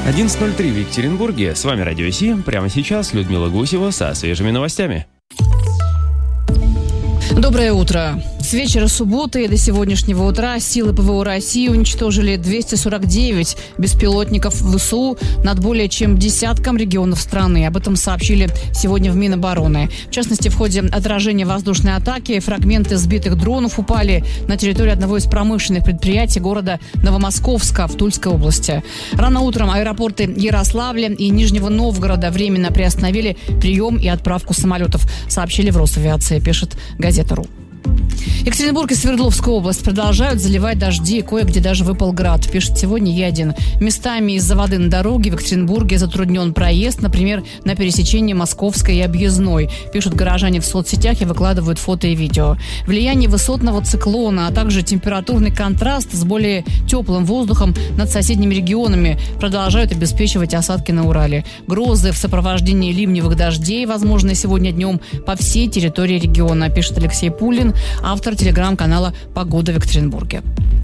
11:03 в Екатеринбурге. С вами Радио Си. Прямо сейчас Людмила Гусева со свежими новостями. Доброе утро. С вечера субботы и до сегодняшнего утра силы ПВО России уничтожили 249 беспилотников ВСУ над более чем десятком регионов страны. Об этом сообщили сегодня в Минобороны. В частности, в ходе отражения воздушной атаки фрагменты сбитых дронов упали на территорию одного из промышленных предприятий города Новомосковска в Тульской области. Рано утром аэропорты Ярославля и Нижнего Новгорода временно приостановили прием и отправку самолетов, сообщили в Росавиации, пишет газета.ру. Екатеринбург и Свердловская область продолжают заливать дожди, кое-где даже выпал град, пишет сегодня Е1. Местами из-за воды на дороге в Екатеринбурге затруднен проезд, например, на пересечении Московской и Объездной, пишут горожане в соцсетях и выкладывают фото и видео. Влияние высотного циклона, а также температурный контраст с более теплым воздухом над соседними регионами продолжают обеспечивать осадки на Урале. Грозы в сопровождении ливневых дождей возможны сегодня днем по всей территории региона, пишет Алексей Пулин, автор телеграм-канала «Погода в Екатеринбурге».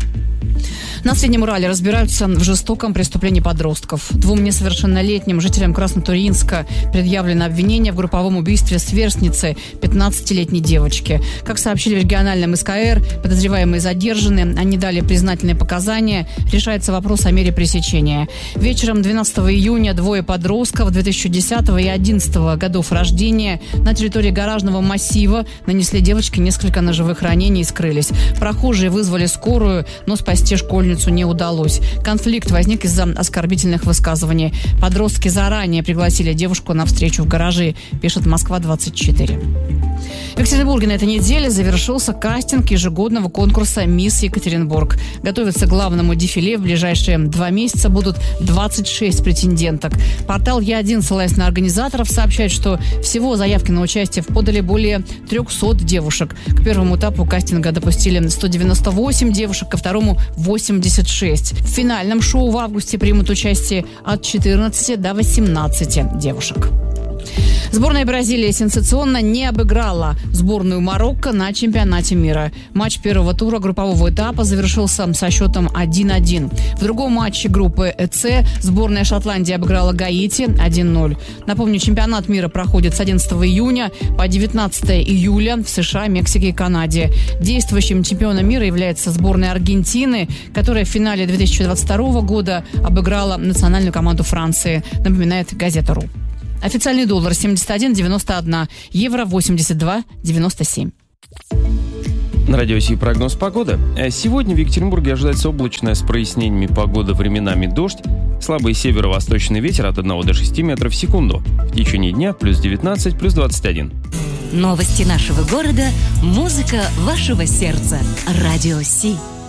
На Среднем Урале разбираются в жестоком преступлении подростков. 2 несовершеннолетним жителям Краснотурьинска предъявлено обвинение в групповом убийстве сверстницы 15-летней девочки. Как сообщили в региональном СКР, подозреваемые задержаны, они дали признательные показания. Решается вопрос о мере пресечения. Вечером 12 июня 2 подростков 2010 и 2011 годов рождения на территории гаражного массива нанесли девочке несколько ножевых ранений и скрылись. Прохожие вызвали скорую, но спасти школьницу не удалось. Конфликт возник из-за оскорбительных высказываний. Подростки заранее пригласили девушку на встречу в гараже, пишет Москва-24. В Екатеринбурге на этой неделе завершился кастинг ежегодного конкурса «Мисс Екатеринбург». Готовиться к главному дефиле в ближайшие 2 месяца будут 26 претенденток. Портал Е1, ссылаясь на организаторов, сообщает, что всего заявки на участие подали более 300 девушек. К первому этапу кастинга допустили 198 девушек, ко второму – 86. В финальном шоу в августе примут участие от 14 до 18 девушек. Сборная Бразилии сенсационно не обыграла сборную Марокко на чемпионате мира. Матч первого тура группового этапа завершился со счетом 1-1. В другом матче группы С сборная Шотландии обыграла Гаити 1-0. Напомню, чемпионат мира проходит с 11 июня по 19 июля в США, Мексике и Канаде. Действующим чемпионом мира является сборная Аргентины, которая в финале 2022 года обыграла национальную команду Франции, напоминает газета.ру. Официальный доллар 71,91, евро 82,97. На Радио Си прогноз погоды. Сегодня в Екатеринбурге ожидается облачная с прояснениями погода, временами дождь, слабый северо-восточный ветер от 1 до 6 метров в секунду. В течение дня плюс 19, плюс 21. Новости нашего города, музыка вашего сердца. Радио Си.